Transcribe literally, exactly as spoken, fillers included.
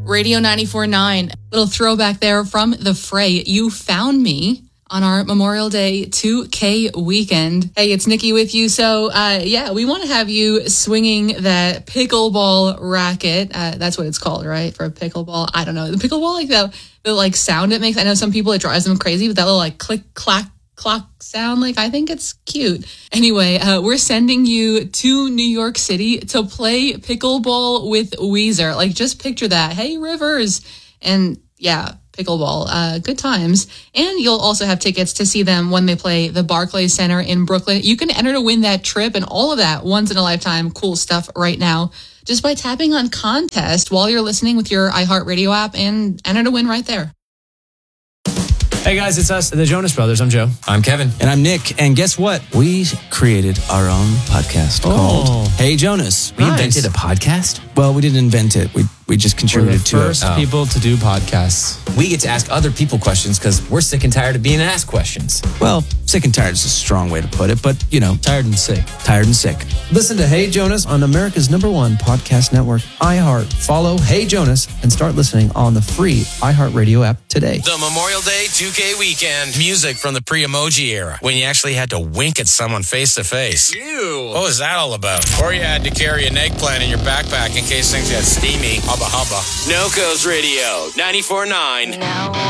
Radio ninety-four point nine. Little throwback there from The Fray. You Found Me on our Memorial Day two K weekend. Hey, it's Nikki with you. So, uh, yeah, we want to have you swinging that pickleball racket. Uh, that's what it's called, right? For a pickleball. I don't know. The pickleball, like the, the like sound it makes. I know some people, it drives them crazy, but that little like click, clack, clock sound, like I think it's cute. Anyway, uh, we're sending you to New York City to play pickleball with Weezer. Like, just picture that. Hey, Rivers. And yeah, pickleball. Uh, good times. And you'll also have tickets to see them when they play the Barclays Center in Brooklyn. You can enter to win that trip and all of that once in a lifetime cool stuff right now just by tapping on contest while you're listening with your iHeartRadio app and enter to win right there. Hey guys, it's us, the Jonas Brothers. I'm Joe. I'm Kevin. And I'm Nick. And guess what? We created our own podcast Oh. called Hey Jonas. We Nice. invented a podcast. Well, we didn't invent it. We we just We're the contributed to first it. Oh. people to do podcasts. We get to ask other people questions because we're sick and tired of being asked questions. Well, sick and tired is a strong way to put it, but you know, Tired and sick. tired and sick. Listen to Hey Jonas on America's number one podcast network, iHeart. Follow Hey Jonas and start listening on the free iHeartRadio app today. The Memorial Day two K weekend. Music from the pre-emoji era, when you actually had to wink at someone face to face. Ew. What was that all about? Or you had to carry an eggplant in your backpack in case things got steamy. Hubba hubba. No Co's Radio, ninety-four point nine.